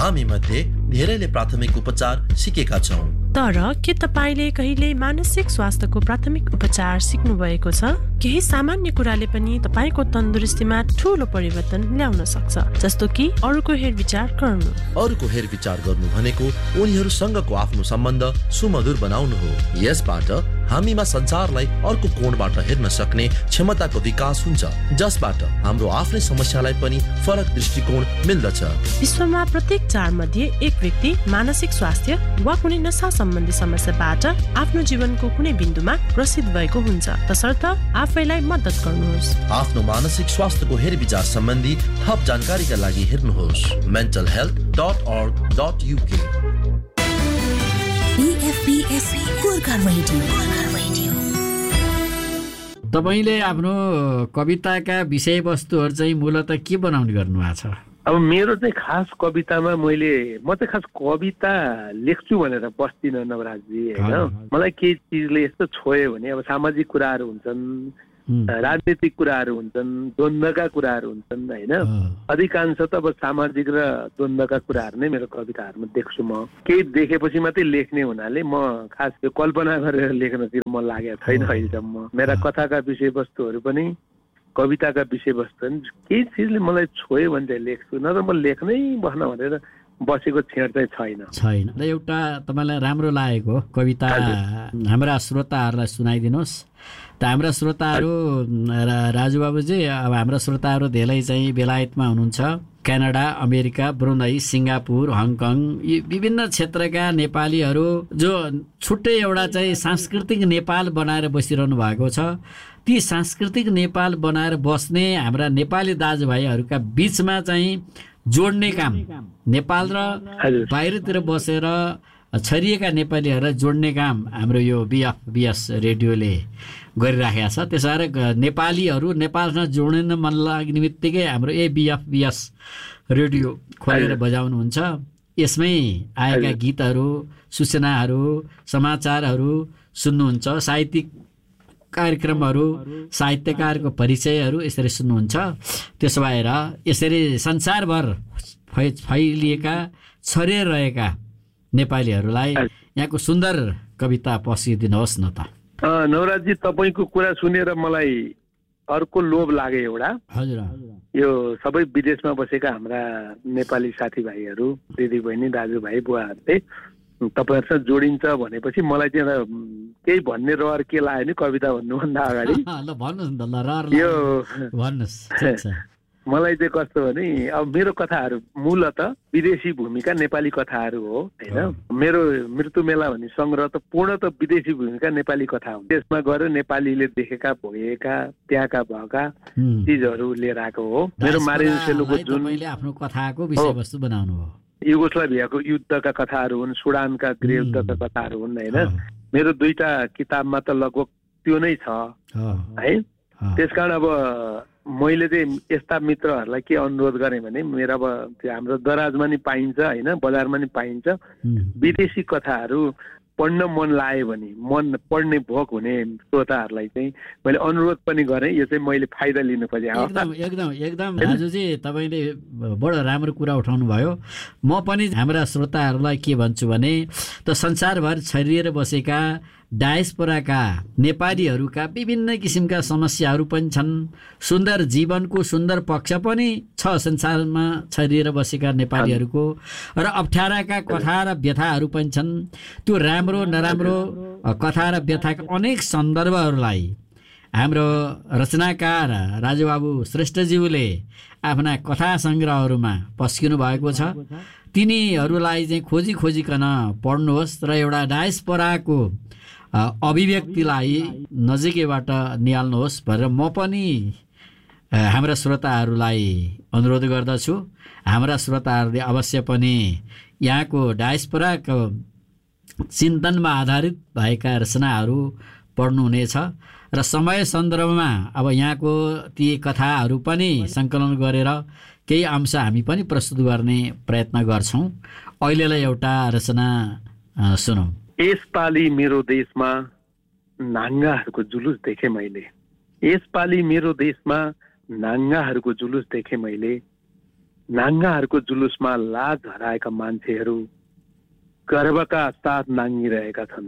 हामी मध्ये धेरैले प्राथमिक उपचार सिकेका छौं। तर के तपाईले कहिले मानसिक स्वास्थ्यको प्राथमिक उपचार सिक्नु भएको छ? केही सामान्य कुराले पनि तपाईको तन्दुरुस्तीमा ठूलो परिवर्तन ल्याउन सक्छ, जस्तो कि अरूको हेरविचार गर्नु। अरूको हेरविचार गर्नु भनेको उनीहरूसँगको आफ्नो सम्बन्ध सुमधुर बनाउनु हो। यसबाट हामीमा संसारलाई अर्को कोणबाट हेर्न सक्ने क्षमताको विकास हुन्छ, जसबाट हाम्रो आफ्नै समस्यालाई पनि फरक दृष्टिकोण मिल्दछ। विश्वमा प्रत्येक 4 मध्ये 1 व्यक्ति मानसिक स्वास्थ्य वा कुनै नशा सम्बन्धी समस्याबाट आफ्नो जीवनको कुनै बिन्दुमा ग्रसित भएको हुन्छ। तसर्थ आफैलाई मद्दत गर्नुहोस्। आफ्नो मानसिक स्वास्थ्यको हेरविचार सम्बन्धी थप जानकारीका लागि हेर्नुहोस् mentalhealth.org.uk। तपाईले आफ्नो कविताका विषयवस्तुहरू चाहिँ मूलतः के बनाउने गर्नुभएको छ? अब मेरो चाहिँ खास कवितामा म चाहिँ खास कविता लेख्छु भनेर बस्दिनँ नवराजजी, होइन। मलाई केही चिजले यस्तो छोयो भने अब सामाजिक कुराहरू हुन्छन्, राजनीतिक कुराहरू हुन्छन्, द्वन्द्वका कुराहरू हुन्छन्, होइन। अधिकांश त अब सामाजिक र द्वन्द्वका कुराहरू नै मेरो कविताहरूमा देख्छु। म केही देखेपछि मात्रै लेख्ने हुनाले म खास त्यो कल्पना गरेर लेख्नतिर म लागेको छैन अहिलेसम्म। मेरा कथाका विषयवस्तुहरू पनि कविताका विषयवस्तु केही चिजले मलाई छोयो भने चाहिँ लेख्छु, नत्र म लेख्नै बस्न भनेर बसेको छेड चाहिँ छैन। एउटा तपाईँलाई राम्रो लागेको कविता हाम्रा श्रोताहरूलाई सुनाइदिनुहोस्। त हाम्रा श्रोताहरू राजुबाबुजी, अब हाम्रा श्रोताहरू धेरै चाहिँ बेलायतमा हुनुहुन्छ, Canada, America, Brunei, Singapore, Hong Kong, यी विभिन्न क्षेत्रका नेपालीहरू जो छुट्टै एउटा चाहिँ सांस्कृतिक नेपाल बनाएर बसिरहनु भएको छ। ती सांस्कृतिक नेपाल बनाएर बस्ने हाम्रा नेपाली दाजुभाइहरूका बीचमा चाहिँ जोड्ने काम, नेपाल र बाहिरतिर बसेर छरिएका नेपालीहरूलाई जोड्ने काम हाम्रो यो BFBS रेडियोले गरिराखेको छ। त्यसैले नेपालीहरू नेपालसँग जोड्न मन लाग्ने बित्तिकै हाम्रो BFBS रेडियो खोलेर बजाउनुहुन्छ। यसमै आएका गीतहरू, सूचनाहरू, समाचारहरू सुन्नुहुन्छ, साहित्यिक कार्यक्रमहरू, साहित्यकारको परिचयहरू यसरी सुन्नुहुन्छ। त्यसो भएर यसरी संसारभर फैलिएका छरिएर रहेका नेपालीहरूलाई यहाँको सुन्दर कविता पसिदिनुहोस् न त। नवराजजी, तपाईँको कुरा सुनेर मलाई अर्को लोभ लाग्यो एउटा। हजुर, यो सबै विदेशमा बसेका हाम्रा नेपाली साथीभाइहरू, दिदीबहिनी, दाजुभाइ, बुवाहरूले तपाईँहरूसँग जोडिन्छ भनेपछि मलाई चाहिँ केही भन्ने रहर के लाग्यो नि कविता भन्नुभन्दा अगाडि यो मलाई चाहिँ कस्तो भने अब मेरो कथाहरू मूलत विदेशी भूमिका नेपाली कथाहरू हो, होइन। मेरो मृत्यु मेला भन्ने सङ्ग्रह त पूर्णत विदेशी भूमिका नेपाली कथा हो। त्यसमा गएर नेपालीले देखेका, भोगेका, त्यहाँका भएका चिजहरू लिएर आएको हो। मेरो मारिन सेलुको जुन आफ्नो कथाको विषयवस्तु बनाउनु हो, युगोस्लाभियाको युद्धका कथाहरू हुन्, सुडानका गृहयुद्धका कथाहरू हुन्, होइन। मेरो 2टा किताबमा त लगभग त्यो नै छ, है। त्यसकारण अब मैले चाहिँ यस्ता मित्रहरूलाई के अनुरोध गरेँ भने मेरो अब त्यो हाम्रो दराजमा नि पाइन्छ, होइन, बजारमा नि पाइन्छ, विदेशी कथाहरू पढ्न मन लाग्यो भने, मन पढ्ने भोक हुने श्रोताहरूलाई चाहिँ मैले अनुरोध पनि गरेँ। यो चाहिँ मैले फाइदा लिनु खोजेँ। एकदम राजुजी, तपाईँले बडो राम्रो कुरा उठाउनु भयो। म पनि हाम्रा श्रोताहरूलाई के भन्छु भने त संसारभर छरिएर बसेका डायस्पोराका नेपालीहरूका विभिन्न किसिमका समस्याहरू पनि छन्, सुन्दर जीवनको सुन्दर पक्ष पनि छ संसारमा छरिएर बसेका नेपालीहरूको, र अप्ठ्याराका कथा र व्यथाहरू पनि छन्। त्यो राम्रो नराम्रो कथा र व्यथाका अनेक सन्दर्भहरूलाई हाम्रो रचनाकार राजुबाबु श्रेष्ठज्यूले आफ्ना कथा सङ्ग्रहहरूमा पस्किनु भएको छ। तिनीहरूलाई चाहिँ खोजिकन पढ्नुहोस् र एउटा डायस्पोराको अभिव्यक्तिलाई नजिकैबाट निहाल्नुहोस् भनेर म पनि हाम्रा श्रोताहरूलाई अनुरोध गर्दछु। हाम्रा श्रोताहरूले अवश्य पनि यहाँको डायस्पोराको चिन्तनमा आधारित भएका रचनाहरू पढ्नुहुनेछ र समय सन्दर्भमा अब यहाँको ती कथाहरू पनि सङ्कलन गरेर केही अंश हामी पनि प्रस्तुत गर्ने प्रयत्न गर्छौँ। अहिलेलाई एउटा रचना सुनौँ। यसपालि मेरो देशमा नाङ्गाहरूको जुलुस देखेँ मैले, यसपालि मेरो देशमा नाङ्गाहरूको जुलुस देखेँ मैले, नाङ्गाहरूको जुलुसमा लाज हराएका मान्छेहरू गर्वका साथ नाङ्गिरहेका छन्।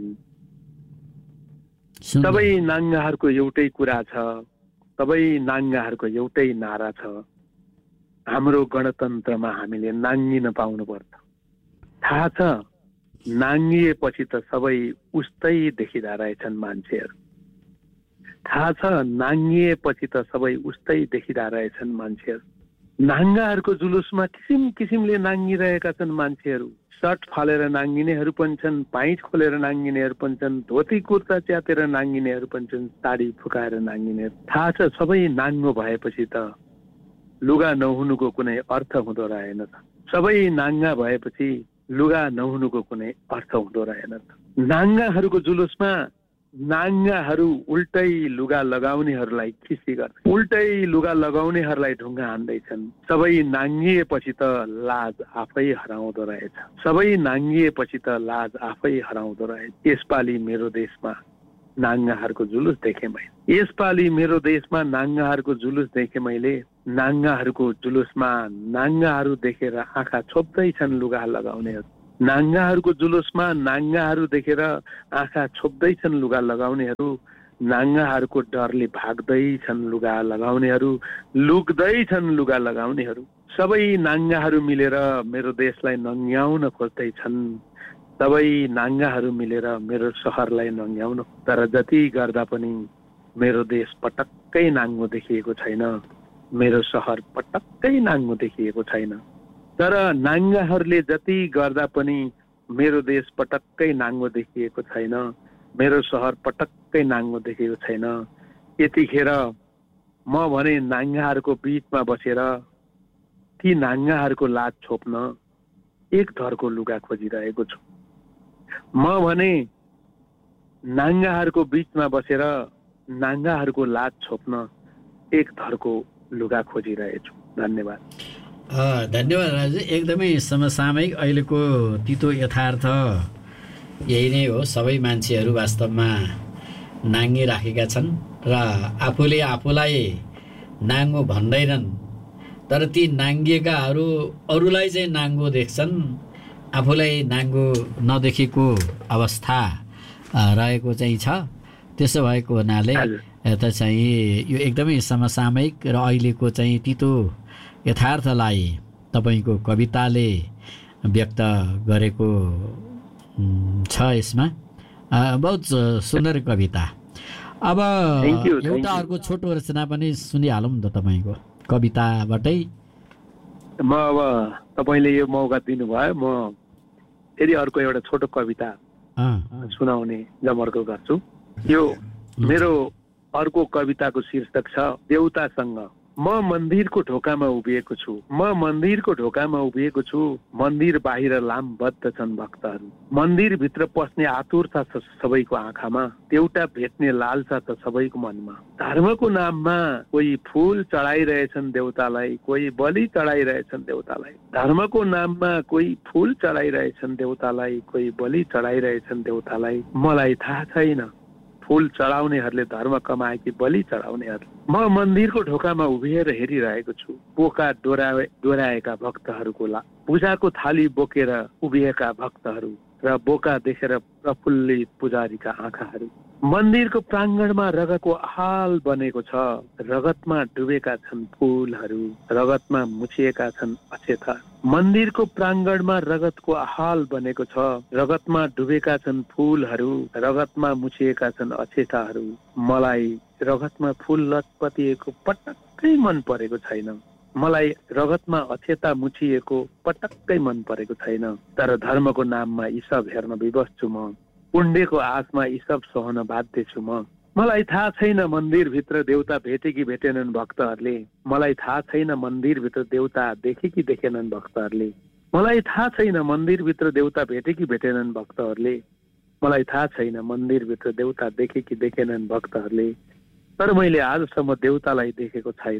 सबै नाङ्गाहरूको एउटै कुरा छ, सबै नाङ्गाहरूको एउटै नारा छ, हाम्रो गणतन्त्रमा हामीले नाङ्गिन पाउनुपर्छ। थाहा छ नाङ्गिएपछि त सबै उस्तै देखिँदा रहेछन् मान्छेहरू। थाहा छ नाङ्गिएपछि त सबै उस्तै देखिँदा रहेछन् मान्छेहरू। नाङ्गाहरूको जुलुसमा किसिम किसिमले नाङ्गिरहेका छन् मान्छेहरू। सर्ट फालेर नाङ्गिनेहरू पनि छन्, पाइच खोलेर नाङ्गिनेहरू पनि छन्, धोती कुर्ता च्यातेर नाङ्गिनेहरू पनि छन्, साडी फुकाएर नाङ्गिनेहरू। थाहा छ सबै नाङ्गो भएपछि त लुगा नहुनुको कुनै अर्थ हुँदो रहेन त। सबै नाङ्गा भएपछि लुगा नहुनुको कुनै अर्थ हुँदो रहेन त। नाङ्गाहरूको जुलुसमा नाङ्गाहरू उल्टै लुगा लगाउनेहरूलाई खिसी गर्छ, उल्टै लुगा लगाउनेहरूलाई ढुङ्गा हान्दैछन्। सबै नाङ्गिएपछि त लाज आफै हराउँदो रहेछ, सबै नाङ्गिएपछि त लाज आफै हराउँदो रहेछ। यसपालि मेरो देशमा नाङ्गाहरूको जुलुस देखेँ मैले, यसपालि मेरो देशमा नाङ्गाहरूको जुलुस देखेँ मैले। नाङ्गाहरूको जुलुसमा नाङ्गाहरू देखेर आँखा छोप्दैछन् लुगा लगाउनेहरू। नाङ्गाहरूको जुलुसमा नाङ्गाहरू देखेर आँखा छोप्दैछन् लुगा लगाउनेहरू। नाङ्गाहरूको डरले भाग्दैछन् लुगा लगाउनेहरू, लुक्दैछन् लुगा लगाउनेहरू। सबै नाङ्गाहरू मिलेर मेरो देशलाई नङ्ग्याउन खोज्दैछन्, सबै नाङ्गाहरू मिलेर मेरो सहरलाई नङ्ग्याउन। तर जति गर्दा पनि मेरो देश पटक्कै नाङ्गो देखिएको छैन, मेरो सहर पटक्कै नाङ्गो देखिएको छैन। तर नाङ्गाहरूले जति गर्दा पनि मेरो देश पटक्कै नाङ्गो देखिएको छैन, मेरो सहर पटक्कै नाङ्गो देखिएको छैन। यतिखेर म भने नाङ्गाहरूको बिचमा बसेर ती नाङ्गाहरूको लाज छोप्न एक थरको लुगा खोजिरहेको छु। म भने नाङ्गाहरूको बिचमा बसेर नाङ्गाहरूको लाज छोप्न एक थरको लुगा खोजिरहेछु। धन्यवाद। धन्यवाद राजु। एकदमै समसामयिक अहिलेको तितो यथार्थ यही नै हो। सबै मान्छेहरू वास्तवमा नाङ्गिराखेका छन् र आफूले आफूलाई नाङ्गो भन्दैनन्, तर ती नाङ्गिएकाहरू अरूलाई चाहिँ नाङ्गो देख्छन्, आफूलाई नाङ्गो नदेखेको अवस्था रहेको चाहिँ छ। त्यसो भएको हुनाले यता चाहिँ यो एकदमै समसामयिक र अहिलेको चाहिँ तितो यथार्थलाई तपाईँको कविताले व्यक्त गरेको छ। यसमा बहुत सुन्दर कविता। अब एउटा अर्को छोटो रचना पनि सुनिहालौँ न त तपाईँको कविताबाटै। म अब तपाईँले यो मौका दिनुभयो, म फेरि अर्को एउटा छोटो कविता सुनाउने जमर्को गर्छु। यो मेरो अर्को कविताको शीर्षक छ देउतासँग। म मन्दिरको ढोकामा उभिएको छु, म मन्दिरको ढोकामा उभिएको छु, मन्दिर बाहिर लामबद्ध छन् भक्तहरू। मन्दिरभित्र पस्ने आतुरता छ सबैको आँखामा, देउता भेट्ने लालसा छ सबैको मनमा। धर्मको नाममा कोही फूल चढाइरहेछन् देउतालाई, कोही बलि चढाइरहेछन् देउतालाई। धर्मको नाममा कोही फूल चढाइरहेछन् देउतालाई, कोही बलि चढाइरहेछन् देउतालाई। मलाई थाहा छैन फूल चढाउनेहरूले धर्म कमाए कि बलि चढाउनेहरूले। म मन्दिरको ढोकामा उभिएर हेरिरहेको छु, बोका डोराएका भक्तहरूको पूजाको थाली बोकेर उभिएका भक्तहरू र बोका देखेर प्रफुल्लित पुजारीका आँखाहरू। मन्दिरको प्राङ्गणमा रगतको हाल बनेको छ, रगतमा डुबेका छन् फूलहरू, रगतमा मुछिएका छन् अक्षता। मन्दिरको प्राङ्गणमा रगतको हाल बनेको छ, रगतमा डुबेका छन् फूलहरू, रगतमा मुछिएका छन् अक्षताहरू। मलाई रगतमा फूल लटपटिएको पटक्कै मन परेको छैन, मलाई रगतमा अक्षता मुछिएको पटक्कै मन परेको छैन। तर धर्मको नाममा यी सब हेर्न विवश छु म, पुण्यको आशमा यी सब सहन बाध्य छु म। मलाई थाहा छैन मन्दिरभित्र देउता भेटे कि भेटेनन् भक्तहरूले, मलाई थाहा छैन मन्दिरभित्र देउता देखे कि देखेनन् भक्तहरूले। मलाई थाहा छैन मन्दिरभित्र देउता भेटे कि भेटेनन् भक्तहरूले, मलाई थाहा छैन मन्दिरभित्र देउता देखे कि देखेनन् भक्तहरूले। तर मैले आजसम्म देउतालाई देखेको छैन,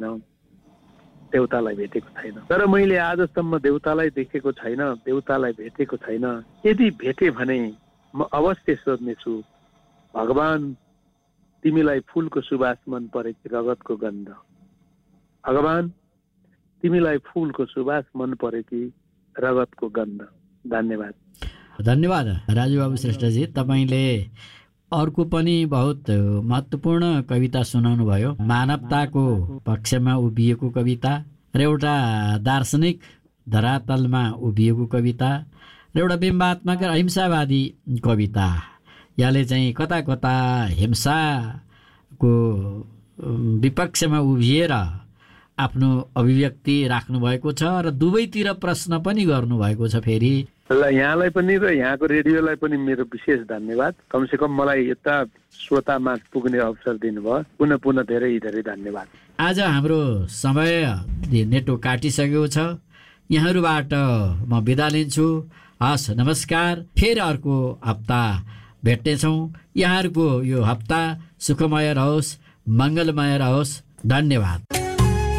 देउतालाई भेटेको छैन। तर मैले आजसम्म देउतालाई देखेको छैन, देउतालाई भेटेको छैन। यदि भेटे भने म अवश्य सोध्नेछु, भगवान तिमीलाई फूलको सुवास मन परे कि रगतको गन्ध? भगवान तिमीलाई फुलको सुवास मन पर्यो कि रगतको गन्ध। धन्यवाद। धन्यवाद राजु बाबु श्रेष्ठजी। तपाईँले अर्को पनि बहुत महत्त्वपूर्ण कविता सुनाउनु भयो, मानवताको पक्षमा उभिएको कविता र एउटा दार्शनिक धरातलमा उभिएको कविता र एउटा बिम्बात्मक र अहिंसावादी कविता। यसले चाहिँ कता कता हिंसाको विपक्षमा उभिएर आफ्नो अभिव्यक्ति राख्नुभएको छ र दुवैतिर प्रश्न पनि गर्नुभएको छ। फेरि ल यहाँलाई पनि र यहाँको रेडियोलाई पनि मेरो विशेष धन्यवाद। कमसेकम मलाई यता श्रोतामा पुग्ने अवसर दिनुभयो। पुनः पुनः धेरै धेरै धन्यवाद। आज हाम्रो समय नेटो काटिसकेको छ। यहाँहरूबाट म बिदा लिन्छु। हस्, नमस्कार। फेरि अर्को हप्ता भेट्नेछौँ। यहाँहरूको यो हप्ता सुखमय रहोस्, मङ्गलमय रहोस्। धन्यवाद।